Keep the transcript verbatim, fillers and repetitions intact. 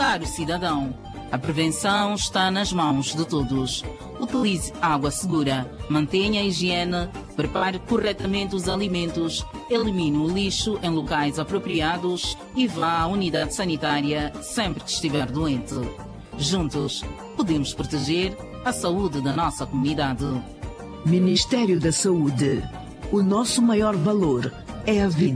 Caro cidadão, a prevenção está nas mãos de todos. Utilize água segura, mantenha a higiene, prepare corretamente os alimentos, elimine o lixo em locais apropriados e vá à unidade sanitária sempre que estiver doente. Juntos, podemos proteger a saúde da nossa comunidade. Ministério da Saúde. O nosso maior valor é a vida.